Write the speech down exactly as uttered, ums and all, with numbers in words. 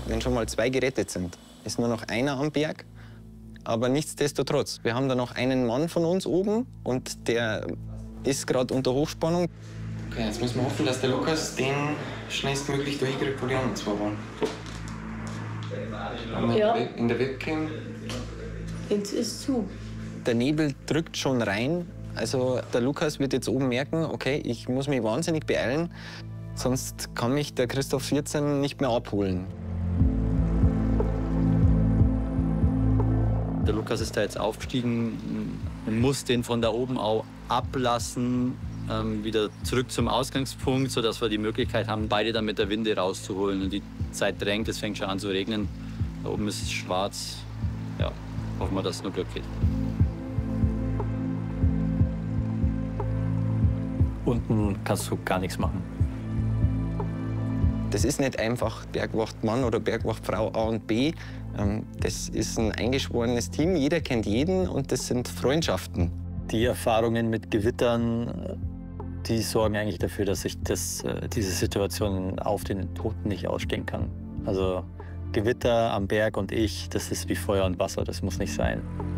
wenn schon mal zwei gerettet sind, ist nur noch einer am Berg. Aber nichtsdestotrotz, wir haben da noch einen Mann von uns oben und der ist gerade unter Hochspannung. Okay, jetzt müssen wir hoffen, dass der Lukas den schnellstmöglich durchkriegt, wo die anderen zwei waren. Ja. In der Webcam. Jetzt ist zu. Der Nebel drückt schon rein. Also der Lukas wird jetzt oben merken, okay, ich muss mich wahnsinnig beeilen, sonst kann mich der Christoph vierzehn nicht mehr abholen. Der Lukas ist da jetzt aufgestiegen und muss den von da oben auch ablassen, ähm, wieder zurück zum Ausgangspunkt, sodass wir die Möglichkeit haben, beide dann mit der Winde rauszuholen. Und die Zeit drängt, es fängt schon an zu regnen. Da oben ist es schwarz. Ja, hoffen wir, dass es nur Glück geht. Unten kannst du gar nichts machen. Das ist nicht einfach Bergwachtmann oder Bergwachtfrau A und B. Das ist ein eingeschworenes Team, jeder kennt jeden und das sind Freundschaften. Die Erfahrungen mit Gewittern, die sorgen eigentlich dafür, dass ich das, diese Situation auf den Toten nicht ausstehen kann. Also Gewitter am Berg und ich, das ist wie Feuer und Wasser, das muss nicht sein.